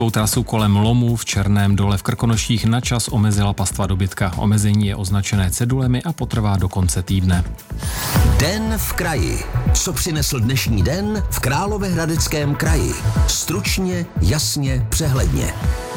Trasu kolem lomu v Černém Dole v Krkonoších na čas omezila pastva dobytka. Omezení je označené cedulemi a potrvá do konce týdne. Den v kraji. Co přinesl dnešní den v Královéhradeckém kraji? Stručně, jasně, přehledně.